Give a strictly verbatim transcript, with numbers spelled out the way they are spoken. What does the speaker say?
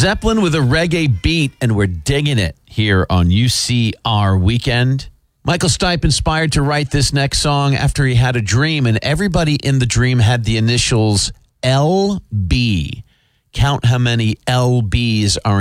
Zeppelin with a reggae beat, and we're digging it here on U C R Weekend. Michael Stipe inspired to write this next song after he had a dream, and everybody in the dream had the initials L B. Count how many L Bs are